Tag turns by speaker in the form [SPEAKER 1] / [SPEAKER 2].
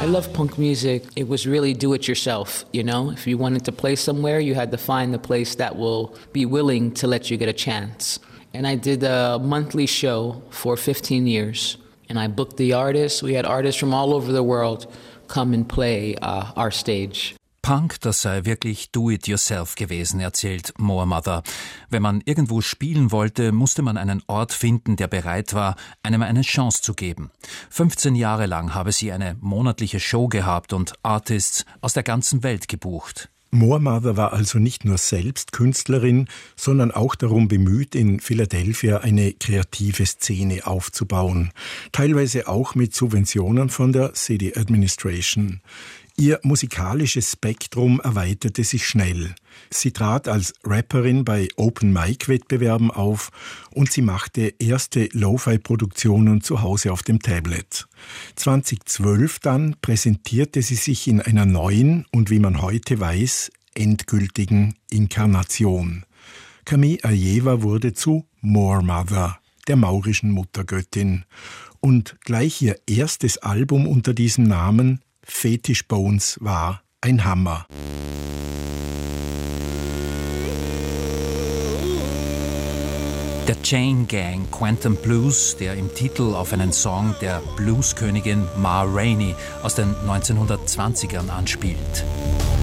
[SPEAKER 1] I love punk music. It was really do it yourself, you know? If you wanted to play somewhere, you had to find the place that will be willing to let you get a chance. And I did a monthly show for 15 years. And I booked the artists. We had artists from all over the world come and play our stage.
[SPEAKER 2] Punk, das sei wirklich do-it-yourself gewesen, erzählt Moor Mother. Wenn man irgendwo spielen wollte, musste man einen Ort finden, der bereit war, einem eine Chance zu geben. 15 Jahre lang habe sie eine monatliche Show gehabt und Artists aus der ganzen Welt gebucht.
[SPEAKER 3] Moor Mother war also nicht nur selbst Künstlerin, sondern auch darum bemüht, in Philadelphia eine kreative Szene aufzubauen. Teilweise auch mit Subventionen von der City Administration. Ihr musikalisches Spektrum erweiterte sich schnell. Sie trat als Rapperin bei Open-Mic-Wettbewerben auf und sie machte erste Lo-Fi-Produktionen zu Hause auf dem Tablet. 2012 dann präsentierte sie sich in einer neuen und, wie man heute weiß, endgültigen Inkarnation. Camille Aieva wurde zu Moor Mother, der maurischen Muttergöttin. Und gleich ihr erstes Album unter diesem Namen, Fetish Bones, war ein Hammer.
[SPEAKER 2] Der Chain Gang Quantum Blues, der im Titel auf einen Song der Blueskönigin Ma Rainey aus den 1920ern anspielt.